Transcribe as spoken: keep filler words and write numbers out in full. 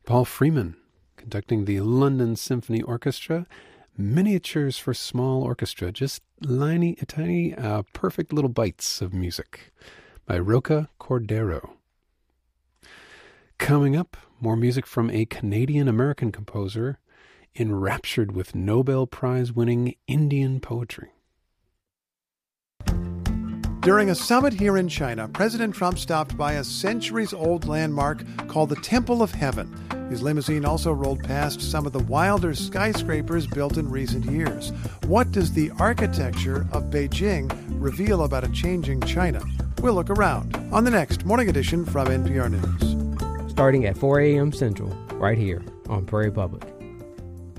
Paul Freeman conducting the London Symphony Orchestra, Miniatures for Small Orchestra, just tiny, tiny, uh, perfect little bites of music by Roca Cordero. Coming up, more music from a Canadian-American composer enraptured with Nobel Prize-winning Indian poetry. During a summit here in China, President Trump stopped by a centuries-old landmark called the Temple of Heaven. His limousine also rolled past some of the wilder skyscrapers built in recent years. What does the architecture of Beijing reveal about a changing China? We'll look around on the next Morning Edition from N P R News. Starting at four a.m. Central, right here on Prairie Public.